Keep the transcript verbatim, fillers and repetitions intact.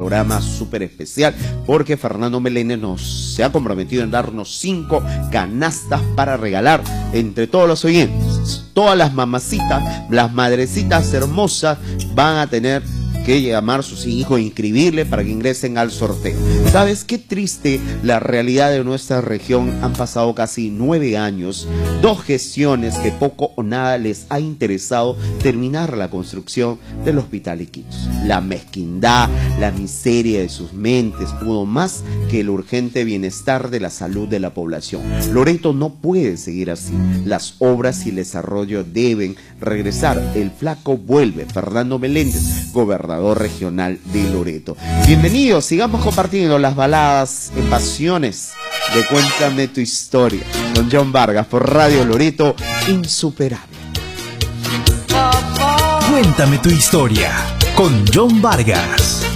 programa súper especial porque Fernando Meléndez nos se ha comprometido en darnos cinco canastas para regalar entre todos los oyentes. Todas las mamacitas, las madrecitas hermosas van a tener que llamar a sus hijos e inscribirle para que ingresen al sorteo. ¿Sabes qué triste la realidad de nuestra región? Han pasado casi nueve años, dos gestiones que poco o nada les ha interesado terminar la construcción del Hospital Iquitos. La mezquindad, la miseria de sus mentes pudo más que el urgente bienestar de la salud de la población. Loreto no puede seguir así. Las obras y el desarrollo deben regresar. El flaco vuelve. Fernando Meléndez, gobernador regional de Loreto. Bienvenidos, sigamos compartiendo las baladas en pasiones de Cuéntame tu historia con John Vargas por Radio Loreto, insuperable. Cuéntame tu historia con John Vargas.